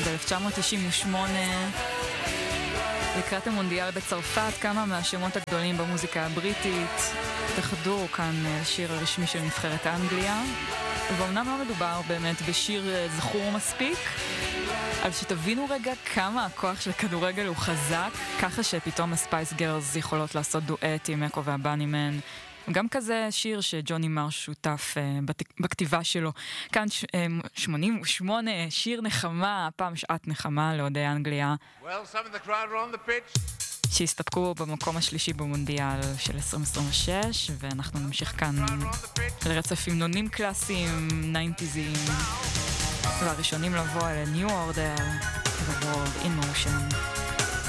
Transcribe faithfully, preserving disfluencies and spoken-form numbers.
אלף תשע מאות תשעים ושמונה, לקראת המונדיאל בצרפת, כמה מהשמות הגדולים במוזיקה הבריטית התאחדו כאן לשיר הרשמי של נבחרת אנגליה. ואומנם לא מדובר באמת בשיר זכור מספיק, אבל שתבינו רגע כמה הכוח של כדורגל הוא חזק, ככה שפתאום הספייס גרלס יכולות לעשות דואט עם אקו והבאנימן. גם כזה שיר שג'וני מרש שותף uh, בכתיבה שלו. כאן ש- uh, שמונים ושמונה, שיר נחמה, פעם שעת נחמה לאוהדי אנגליה. Well, some of the crowd are on the pitch. שהסתפקו במקום השלישי במונדיאל של עשרים עשרים ושש, ואנחנו נמשיך כאן לרצף עם נונים קלאסיים, ניינטיזים, והראשונים לבוא אלה New Order, The World in Motion.